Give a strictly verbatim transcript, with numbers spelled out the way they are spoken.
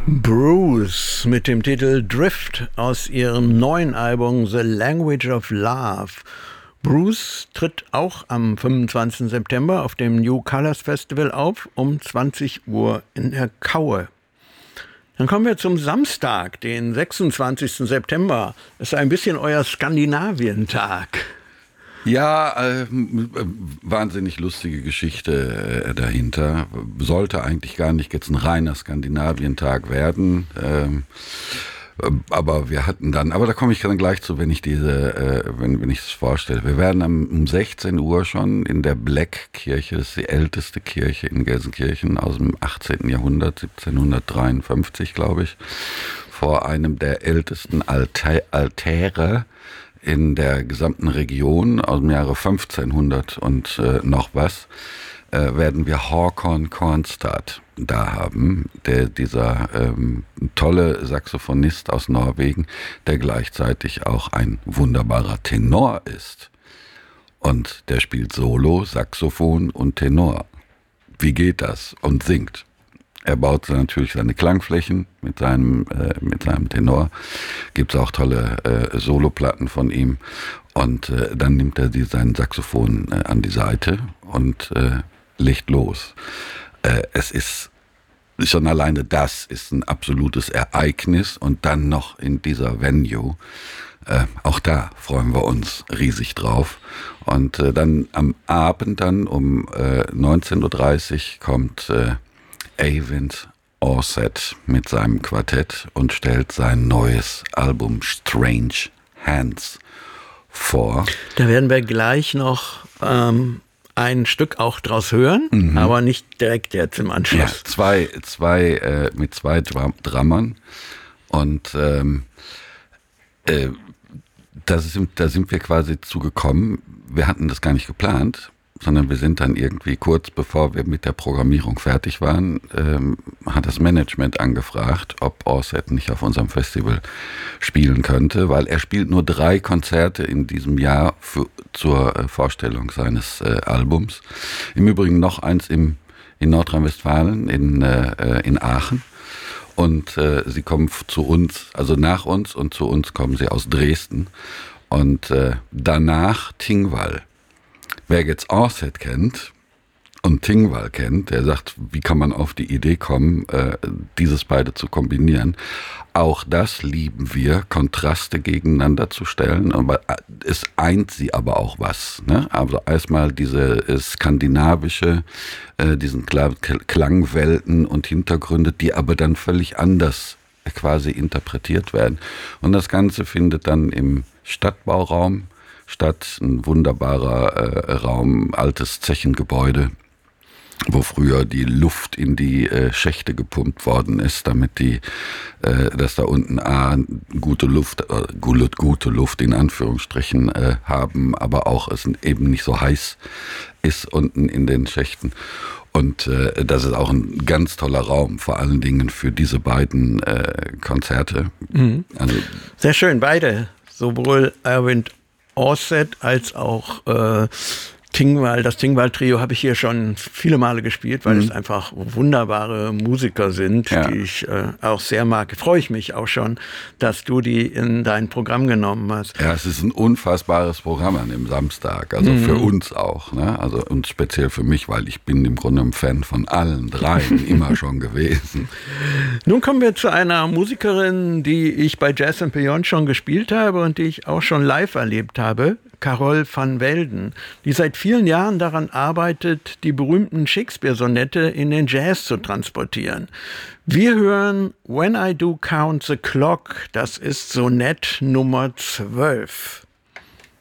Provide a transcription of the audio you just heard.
Bruce mit dem Titel Drift aus ihrem neuen Album The Language of Love. Bruce tritt auch am fünfundzwanzigsten September auf dem New Colors Festival auf, um zwanzig Uhr in der Kaue. Dann kommen wir zum Samstag, den sechsundzwanzigsten September. Das ist ein bisschen euer Skandinavien-Tag. Ja, äh, wahnsinnig lustige Geschichte äh, dahinter. Sollte eigentlich gar nicht jetzt ein reiner Skandinavien-Tag werden. Ähm, aber wir hatten dann, aber da komme ich dann gleich zu, wenn ich diese, äh, wenn, wenn ich es vorstelle. Wir werden am, um sechzehn Uhr schon in der Bleck-Kirche, das ist die älteste Kirche in Gelsenkirchen aus dem achtzehnten Jahrhundert, siebzehnhundertdreiundfünfzig, glaube ich, vor einem der ältesten Altä- Altäre in der gesamten Region aus dem Jahre fünfzehnhundert und äh, noch was, äh, werden wir Håkon Kornstad da haben, der dieser ähm, tolle Saxophonist aus Norwegen, der gleichzeitig auch ein wunderbarer Tenor ist. Und der spielt Solo, Saxophon und Tenor. Wie geht das? Und singt. Er baut natürlich seine Klangflächen mit seinem, äh, mit seinem Tenor. Gibt es auch tolle äh, Soloplatten von ihm. Und äh, dann nimmt er die, seinen Saxophon äh, an die Seite und äh, legt los. Äh, es ist schon alleine das ist ein absolutes Ereignis. Und dann noch in dieser Venue. Äh, auch da freuen wir uns riesig drauf. Und äh, dann am Abend dann um äh, neunzehn Uhr dreißig kommt äh, Eyvind Aarseth mit seinem Quartett und stellt sein neues Album Strange Hands vor. Da werden wir gleich noch ähm, ein Stück auch draus hören, mhm. aber nicht direkt jetzt im Anschluss. Ja, zwei, zwei äh, mit zwei Drum- Drummern und ähm, äh, da sind, da sind wir quasi zugekommen. Wir hatten das gar nicht geplant, sondern wir sind dann irgendwie kurz bevor wir mit der Programmierung fertig waren, ähm, hat das Management angefragt, ob Aarseth nicht auf unserem Festival spielen könnte, weil er spielt nur drei Konzerte in diesem Jahr für, zur äh, Vorstellung seines äh, Albums. Im Übrigen noch eins im, in Nordrhein-Westfalen, in, äh, in Aachen. Und äh, sie kommen zu uns, also nach uns und zu uns kommen sie aus Dresden. Und äh, danach Tingvall. Wer jetzt Aarseth kennt und Tingvall kennt, der sagt, wie kann man auf die Idee kommen, äh, dieses beide zu kombinieren. Auch das lieben wir, Kontraste gegeneinander zu stellen. Aber es eint sie aber auch was. Ne? Also erstmal diese äh, skandinavische, äh, diesen Kla- Klangwelten und Hintergründe, die aber dann völlig anders quasi interpretiert werden. Und das Ganze findet dann im Stadtbauraum statt, ein wunderbarer äh, Raum, altes Zechengebäude, wo früher die Luft in die äh, Schächte gepumpt worden ist, damit die, äh, dass da unten A, gute Luft, äh, gute, gute Luft in Anführungsstrichen äh, haben, aber auch es eben nicht so heiß ist unten in den Schächten. Und äh, das ist auch ein ganz toller Raum, vor allen Dingen für diese beiden äh, Konzerte. Mhm. Also, sehr schön, beide, sowohl Eyvind Aarseth als auch äh, Tingvall. Das Tingvall-Trio habe ich hier schon viele Male gespielt, weil mhm. es einfach wunderbare Musiker sind, ja. die ich äh, auch sehr mag. Freue ich mich auch schon, dass du die in dein Programm genommen hast. Ja, es ist ein unfassbares Programm an dem Samstag, also mhm. für uns auch, ne? Also und speziell für mich, weil ich bin im Grunde ein Fan von allen dreien immer schon gewesen. Nun kommen wir zu einer Musikerin, die ich bei Jazz and Beyond schon gespielt habe und die ich auch schon live erlebt habe. Carol van Welden, die seit vielen Jahren daran arbeitet, die berühmten Shakespeare-Sonette in den Jazz zu transportieren. Wir hören When I Do Count the Clock, das ist Sonett Nummer zwölf.